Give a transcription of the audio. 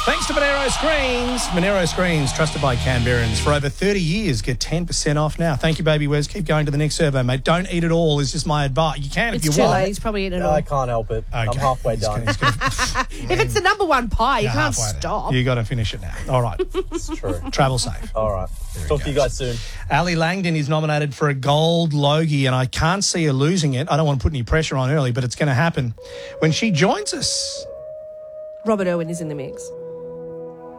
Thanks to Monero Screens. Monero Screens, trusted by Canberrans for over 30 years. Get 10% off now. Thank you, Baby Wes. Keep going to the next survey, mate. Don't eat it all is just my advice. You can if you It's too want. late. He's probably eaten it No, all. I can't help it. I'm Okay. halfway done. If it's the number one pie, you can't Halfway there. stop. You got to finish it now. All right. It's true. Travel safe. All right. Talk to you guys soon. Ali Langdon is nominated for a gold Logie, and I can't see her losing it. I don't want to put any pressure on early, but it's going to happen when she joins us. Robert Irwin is in the mix.